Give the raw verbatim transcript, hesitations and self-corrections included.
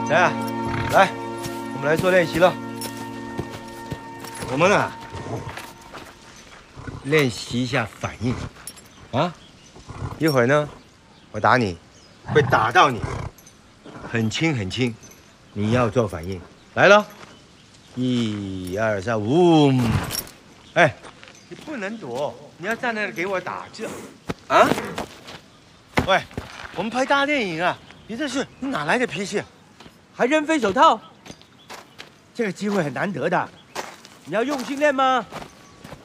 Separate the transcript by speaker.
Speaker 1: 来啊，来，我们来做练习了。我们啊，练习一下反应啊。一会儿呢，我打你，会打到你，很轻很轻，你要做反应。来了，一二三，呜！哎，你不能躲，你要站那里给我打这。啊？喂，我们拍大电影啊，你这是你哪来的脾气？
Speaker 2: 还扔飞手套，这个机会很难得的，你要用心练吗？